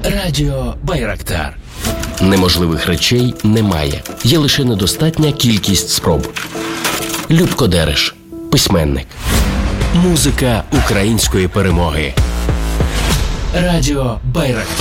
Радіо Байрактар. Неможливих речей немає. Є лише недостатня кількість спроб. Любко Дереш, письменник. Музика української перемоги. Радіо Байрактар.